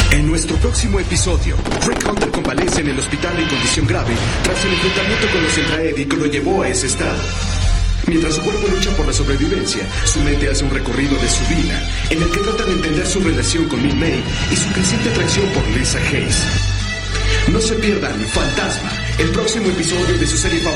En nuestro próximo episodio, Frank Hunter convalece en el hospital en condición grave tras el enfrentamiento con los Entraedi que lo llevó a ese estado. Mientras su cuerpo lucha por la sobrevivencia, su mente hace un recorrido de su vida en el que trata de entender su relación con Min May y su creciente atracción por Lisa Hayes. No se pierdan Fantasma, el próximo episodio de su serie favorita.